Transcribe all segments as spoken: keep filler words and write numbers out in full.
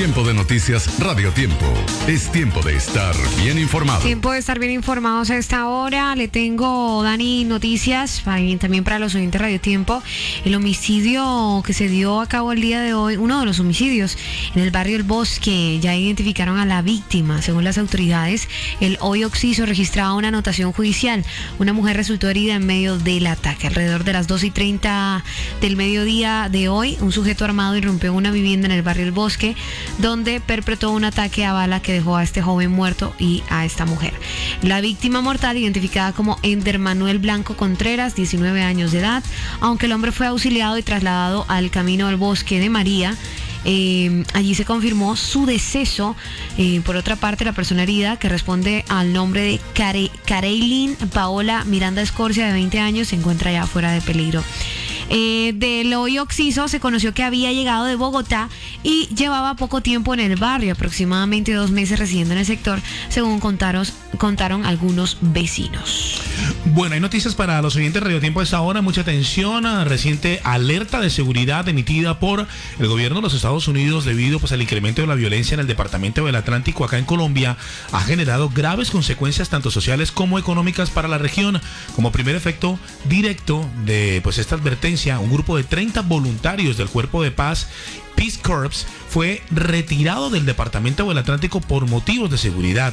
Tiempo de noticias Radio Tiempo. Es tiempo de estar bien informado. Tiempo de estar bien informados a esta hora. Le tengo, Dani, noticias para, también para los oyentes Radio Tiempo. El homicidio que se dio a cabo el día de hoy, uno de los homicidios en el barrio El Bosque, ya identificaron a la víctima. Según las autoridades, el hoy occiso registraba una anotación judicial. Una mujer resultó herida en medio del ataque. Alrededor de las dos y treinta del mediodía de hoy, un sujeto armado irrumpió en una vivienda en el barrio El Bosque, donde perpetró un ataque a bala que dejó a este joven muerto y a esta mujer. La víctima mortal, identificada como Ender Manuel Blanco Contreras, diecinueve años de edad, aunque el hombre fue auxiliado y trasladado al camino del Bosque de María. Eh, allí se confirmó su deceso. Eh, por otra parte, la persona herida, que responde al nombre de Care, Careylin Paola Miranda Escorcia, de veinte años, se encuentra ya fuera de peligro. Eh, del hoy occiso se conoció que había llegado de Bogotá y llevaba poco tiempo en el barrio, aproximadamente dos meses residiendo en el sector, según contaron, contaron algunos vecinos. Bueno, hay noticias para los oyentes de Radio Tiempo a esta hora. Mucha atención a reciente alerta de seguridad emitida por el gobierno de los Estados Unidos debido pues, al incremento de la violencia en el departamento del Atlántico acá en Colombia. Ha generado graves consecuencias tanto sociales como económicas para la región. Como primer efecto directo de pues, esta advertencia, un grupo de treinta voluntarios del Cuerpo de Paz Peace Corps fue retirado del departamento del Atlántico por motivos de seguridad.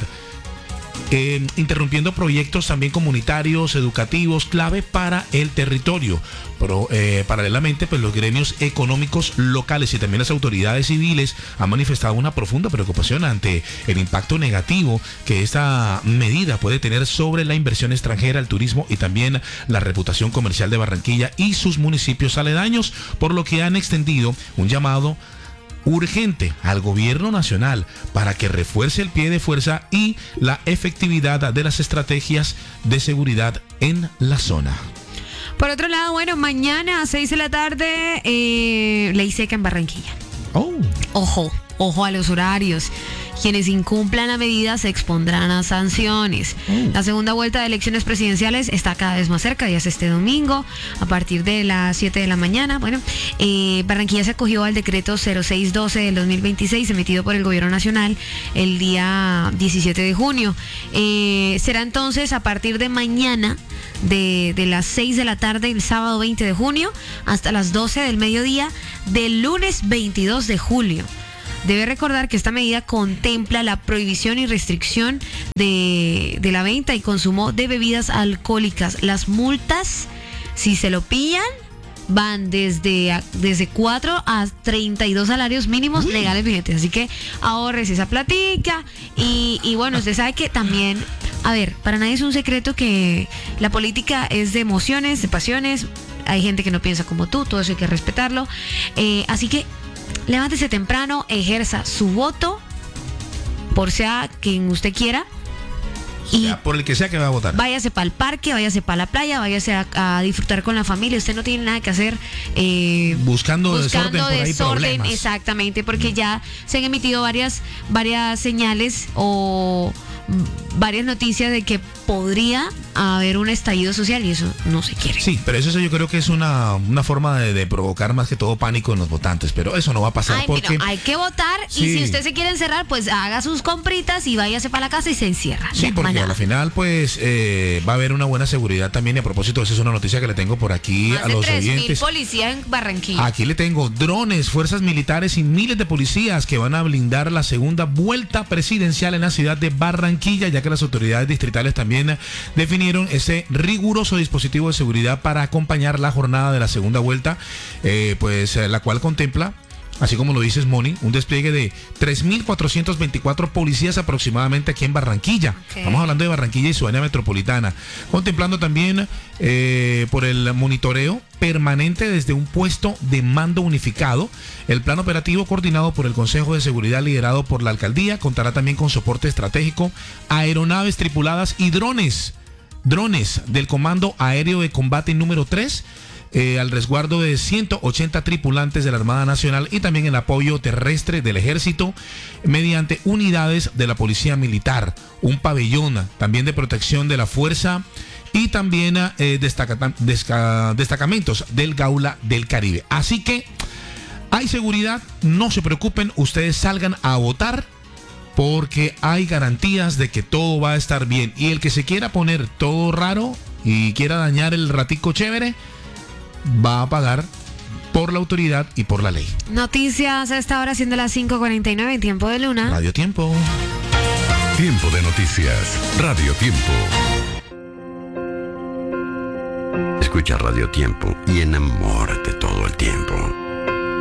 Eh, interrumpiendo proyectos también comunitarios, educativos, clave para el territorio. Pero, eh, paralelamente, pues los gremios económicos locales y también las autoridades civiles han manifestado una profunda preocupación ante el impacto negativo que esta medida puede tener sobre la inversión extranjera, el turismo y también la reputación comercial de Barranquilla y sus municipios aledaños, por lo que han extendido un llamado urgente al gobierno nacional para que refuerce el pie de fuerza y la efectividad de las estrategias de seguridad en la zona. Por otro lado, bueno, mañana a seis de la tarde, eh, ley seca en Barranquilla. Oh. Ojo, ojo a los horarios. Quienes incumplan la medida se expondrán a sanciones. Oh. La segunda vuelta de elecciones presidenciales está cada vez más cerca, ya es este domingo, a partir de las siete de la mañana. Bueno, eh, Barranquilla se acogió al decreto cero seis doce del dos mil veintiséis, emitido por el Gobierno Nacional el día diecisiete de junio. Eh, será entonces a partir de mañana, de, de las seis de la tarde, el sábado veinte de junio, hasta las doce del mediodía, del lunes veintidós de julio. Debe recordar que esta medida contempla la prohibición y restricción de, de la venta y consumo de bebidas alcohólicas. Las multas, si se lo pillan, van desde, desde cuatro a treinta y dos salarios mínimos Uy. legales vigentes. Así que ahorres esa platica. Y, y bueno, usted sabe que también, a ver, para nadie es un secreto que la política es de emociones, de pasiones. Hay gente que no piensa como tú, todo eso hay que respetarlo. Eh, así que levántese temprano, ejerza su voto, por sea quien usted quiera. Y sea, por el que sea que va a votar. Váyase para el parque, váyase para la playa, váyase a, a disfrutar con la familia. Usted no tiene nada que hacer eh, buscando, buscando desorden, por ahí desorden problemas. Exactamente, porque ya se han emitido varias, varias señales o varias noticias de que podría haber un estallido social y eso no se quiere. Sí, pero eso yo creo que es una, una forma de, de provocar más que todo pánico en los votantes, pero eso no va a pasar. Ay, porque mira, hay que votar sí. Y si usted se quiere encerrar, pues haga sus compritas y váyase para la casa y se encierra. Sí, ya, porque al final pues eh, va a haber una buena seguridad también. Y a propósito, esa es una noticia que le tengo por aquí más a los tres oyentes. mil policías en Barranquilla. Aquí le tengo drones, fuerzas militares y miles de policías que van a blindar la segunda vuelta presidencial en la ciudad de Barranquilla, ya que las autoridades distritales también definieron ese riguroso dispositivo de seguridad para acompañar la jornada de la segunda vuelta, eh, pues la cual contempla, así como lo dices, Moni, un despliegue de tres mil cuatrocientos veinticuatro policías aproximadamente aquí en Barranquilla. Okay. Estamos hablando de Barranquilla y su área metropolitana, contemplando también eh, por el monitoreo permanente desde un puesto de mando unificado. El plan operativo coordinado por el Consejo de Seguridad liderado por la Alcaldía contará también con soporte estratégico, aeronaves tripuladas y drones, drones del Comando Aéreo de Combate número tres, Eh, al resguardo de ciento ochenta tripulantes de la Armada Nacional y también el apoyo terrestre del Ejército mediante unidades de la Policía Militar, un pabellón también de protección de la Fuerza y también eh, destaca, destaca, destacamentos del Gaula del Caribe. Así que Hay seguridad, no se preocupen, ustedes salgan a votar porque hay garantías de que todo va a estar bien. Y el que se quiera poner todo raro y quiera dañar el ratico chévere, va a pagar por la autoridad y por la ley. Noticias a esta hora, siendo las cinco cuarenta y nueve en Tiempo de Luna. Radio Tiempo. Tiempo de noticias. Radio Tiempo. Escucha Radio Tiempo y enamórate todo el tiempo.